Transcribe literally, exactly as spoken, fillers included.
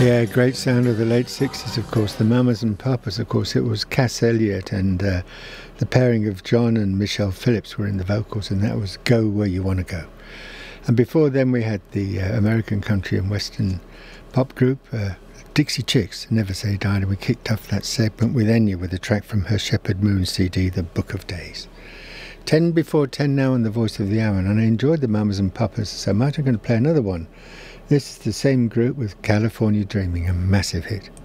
Yeah, great sound of the late sixties, of course. The Mamas and Papas, of course. It was Cass Elliot and uh, the pairing of John and Michelle Phillips were in the vocals, and that was Go Where You Want to Go. And before then we had the uh, American country and western pop group, uh, Dixie Chicks, Never Say Die, and we kicked off that segment with Enya with a track from her Shepherd Moon C D, The Book of Days. Ten before ten now on The Voice of the Hour, and I enjoyed the Mamas and Papas so much I'm going to play another one. This is the same group with California Dreaming, a massive hit.